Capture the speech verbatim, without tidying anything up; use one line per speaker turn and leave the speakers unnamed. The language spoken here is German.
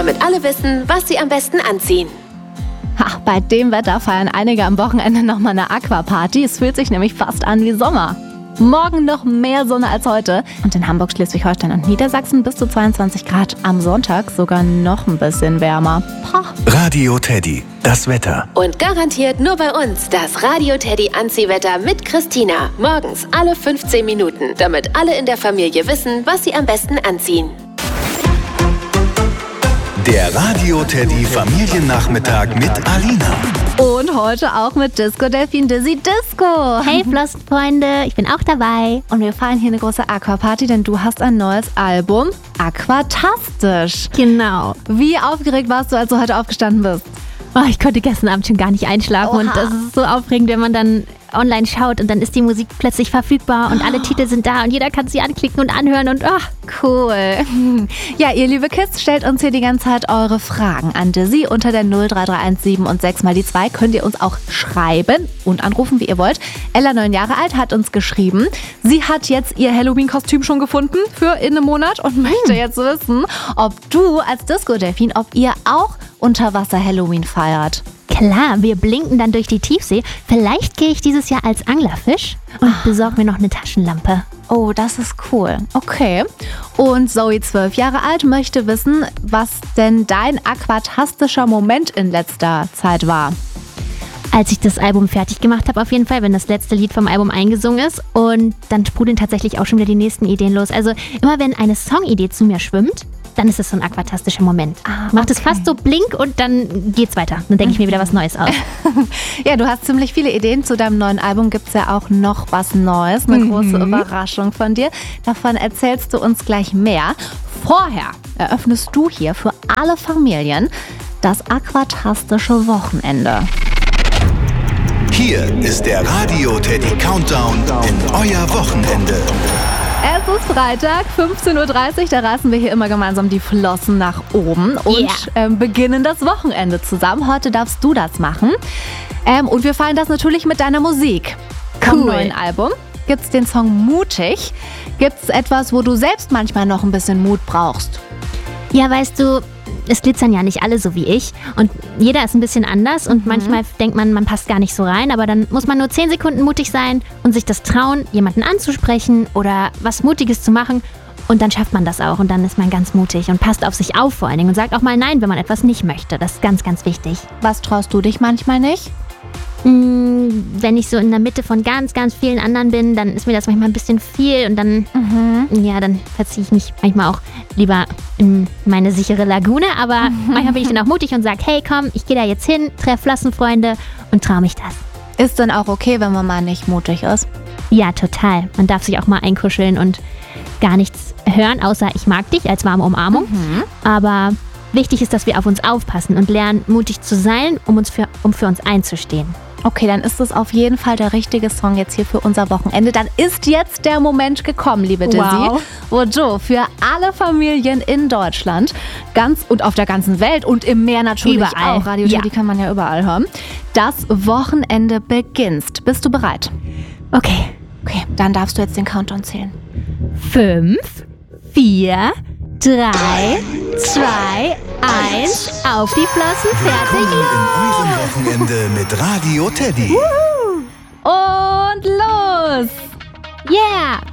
damit alle wissen, was sie am besten anziehen.
Ha, bei dem Wetter feiern einige am Wochenende nochmal eine Aquaparty. Es fühlt sich nämlich fast an wie Sommer. Morgen noch mehr Sonne als heute. Und in Hamburg, Schleswig-Holstein und Niedersachsen bis zu zweiundzwanzig Grad. Am Sonntag sogar noch ein bisschen wärmer. Pah.
Radio Teddy, das Wetter.
Und garantiert nur bei uns das Radio Teddy Anziehwetter mit Christina. Morgens alle fünfzehn Minuten, damit alle in der Familie wissen, was sie am besten anziehen.
Der Radio Teddy Familiennachmittag mit Alina.
Und heute auch mit Disco Delfin Dizzy Disco.
Hey Flossenfreunde, ich bin auch dabei.
Und wir feiern hier eine große Aquaparty, denn du hast ein neues Album. Aquatastisch.
Genau.
Wie aufgeregt warst du, als du heute aufgestanden bist?
Oh, ich konnte gestern Abend schon gar nicht einschlafen.
Oha.
Und das ist so aufregend, wenn man dann online schaut und dann ist die Musik plötzlich verfügbar und alle
Oh.
Titel sind da und jeder kann sie anklicken und anhören und ach,
Cool. Ja, ihr liebe Kids, stellt uns hier die ganze Zeit eure Fragen an Dizzy. Unter der null drei drei eins sieben und sechs mal die zwei könnt ihr uns auch schreiben und anrufen, wie ihr wollt. Ella, neun Jahre alt, hat uns geschrieben, sie hat jetzt ihr Halloween-Kostüm schon gefunden für in einem Monat und möchte jetzt wissen, ob du als Disco-Delfin, ob ihr auch unter Wasser Halloween feiert.
klar, wir blinken dann durch die Tiefsee. Vielleicht gehe ich dieses Jahr als Anglerfisch und besorge mir noch eine Taschenlampe.
Oh, das ist cool. Okay. Und Zoe, zwölf Jahre alt, möchte wissen, was denn dein aquatastischer Moment in letzter Zeit war.
Als ich das Album fertig gemacht habe, auf jeden Fall, wenn das letzte Lied vom Album eingesungen ist. Und dann sprudeln tatsächlich auch schon wieder die nächsten Ideen los. Also immer wenn eine Songidee zu mir schwimmt, dann ist es so ein aquatastischer Moment.
Ah,
Macht es
okay.
fast so blink und dann geht's weiter. Dann denke ich mir wieder was Neues aus.
Ja, du hast ziemlich viele Ideen. Zu deinem neuen Album gibt es ja auch noch was Neues. Eine große Überraschung von dir. Davon erzählst du uns gleich mehr. Vorher eröffnest du hier für alle Familien das aquatastische Wochenende.
Hier ist der Radio Teddy Countdown in euer Wochenende.
Es ist Freitag, fünfzehn Uhr dreißig, da reißen wir hier immer gemeinsam die Flossen nach oben und
Yeah.
ähm, beginnen das Wochenende zusammen. Heute darfst du das machen. Ähm, und wir feiern das natürlich mit deiner Musik. Vom
Cool.
neuen Album gibt es den Song Mutig. Gibt es etwas, wo du selbst manchmal noch ein bisschen Mut brauchst?
Ja, weißt du, es glitzern ja nicht alle so wie ich. Und jeder ist ein bisschen anders und manchmal denkt man, man passt gar nicht so rein. Aber dann muss man nur zehn Sekunden mutig sein und sich das trauen, jemanden anzusprechen oder was Mutiges zu machen. Und dann schafft man das auch und dann ist man ganz mutig und passt auf sich auf vor allen Dingen und sagt auch mal Nein, wenn man etwas nicht möchte. Das ist ganz, ganz wichtig.
Was traust du dich manchmal nicht?
Mm, Wenn ich so in der Mitte von ganz, ganz vielen anderen bin, dann ist mir das manchmal ein bisschen viel und dann, ja, dann verziehe ich mich manchmal auch lieber in meine sichere Lagune. Aber manchmal bin ich dann auch mutig und sage, hey, komm, ich gehe da jetzt hin, treffe Flossenfreunde und traue mich das.
Ist dann auch okay, wenn man mal nicht mutig ist?
Ja, total. Man darf sich auch mal einkuscheln und gar nichts hören, außer ich mag dich als warme Umarmung. Aber wichtig ist, dass wir auf uns aufpassen und lernen, mutig zu sein, um, uns für, um für uns einzustehen.
Okay, dann ist es auf jeden Fall der richtige Song jetzt hier für unser Wochenende. Dann ist jetzt der Moment gekommen, liebe Dizzy,
Wow.
wo Joe für alle Familien in Deutschland ganz und auf der ganzen Welt und im Meer natürlich
Überall.
auch, Radio
Ja.
Teddy kann man ja überall hören, das Wochenende beginnst. Bist du bereit?
Okay.
Okay, dann darfst du jetzt den Countdown zählen.
Fünf, vier, drei, zwei, eins. Auf die Flossen, fertig.
In eurem Wochenende mit Radio Teddy.
Und los!
Yeah!